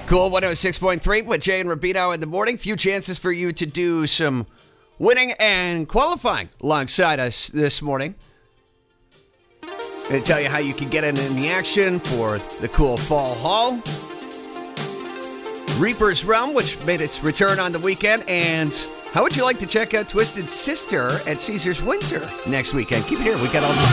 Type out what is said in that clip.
Cool 106.3 with Jay and Rubino in the morning. Few chances for you to do some winning and qualifying alongside us this morning. Going to tell you how you can get in the action for the cool fall haul. Reaper's Rum, which made its return on the weekend. And how would you like to check out Twisted Sister at Caesars Windsor next weekend? Keep it here. We got all the